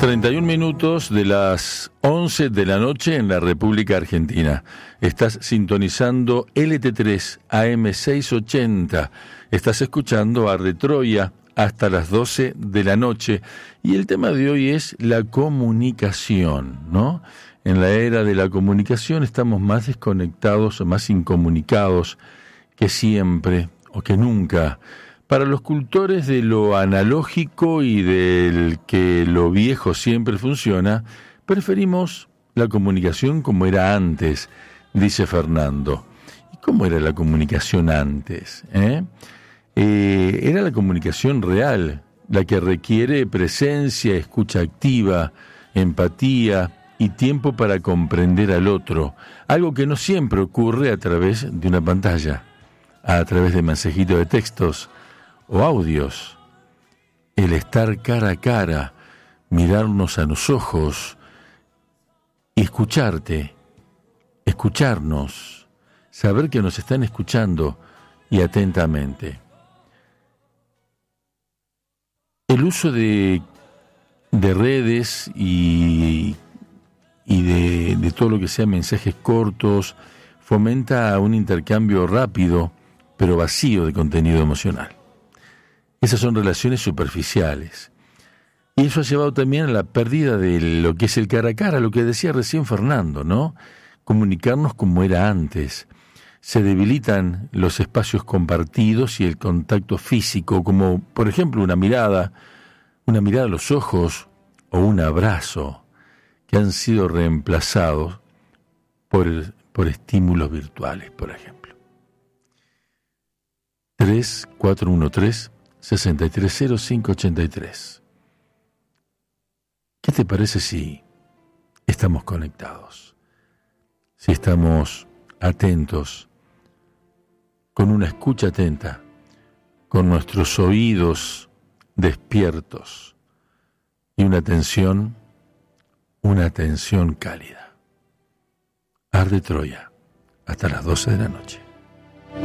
31 minutos de las 11 de la noche en la República Argentina. Estás sintonizando LT3 AM 680. Estás escuchando Arde Troya hasta las 12 de la noche. Y el tema de hoy es la comunicación, ¿no? En la era de la comunicación estamos más desconectados, más incomunicados que siempre o que nunca. Para los cultores de lo analógico y del que lo viejo siempre funciona, preferimos la comunicación como era antes, dice Fernando. ¿Y cómo era la comunicación antes? Era la comunicación real, la que requiere presencia, escucha activa, empatía y tiempo para comprender al otro, algo que no siempre ocurre a través de una pantalla, a través de mensajitos de textos o audios. El estar cara a cara, mirarnos a los ojos y escucharte, escucharnos, saber que nos están escuchando y atentamente. El uso de redes y de todo lo que sea mensajes cortos fomenta un intercambio rápido pero vacío de contenido emocional. Esas son relaciones superficiales. Y eso ha llevado también a la pérdida de lo que es el cara a cara, lo que decía recién Fernando, ¿no? Comunicarnos como era antes. Se debilitan los espacios compartidos y el contacto físico, como por ejemplo una mirada a los ojos o un abrazo, que han sido reemplazados por estímulos virtuales, por ejemplo. 3413-630583. ¿Qué te parece si estamos conectados? Si estamos atentos, con una escucha atenta, con nuestros oídos despiertos y una atención cálida. Arde Troya, hasta las 12 de la noche.